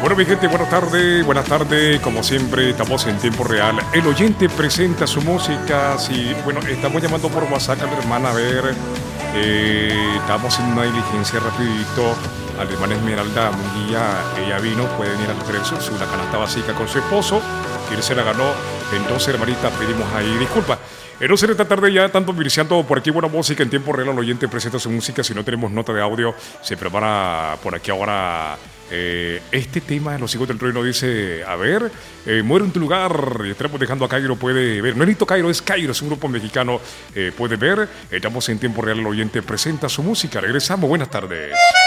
Bueno, mi gente, buenas tardes. Como siempre, estamos en tiempo real. El oyente presenta su música. Sí, bueno, estamos llamando por WhatsApp a la hermana a ver. Estamos en una diligencia rapidito. A la hermana Esmeralda Munguía, ella vino, pueden ir a traer la canasta básica con su esposo, que él se la ganó. Entonces, hermanita, pedimos ahí disculpas. No será esta tarde ya, tanto viriciando por aquí buena música en tiempo real. El oyente presenta su música. Si no tenemos nota de audio, se prepara por aquí ahora. Este tema de los hijos del trueno dice, a ver, muere en tu lugar, y estaremos dejando a Cairo, puede ver, no es Nito Cairo, es Cairo, es un grupo mexicano, puede ver, estamos en tiempo real, el oyente presenta su música, regresamos, buenas tardes.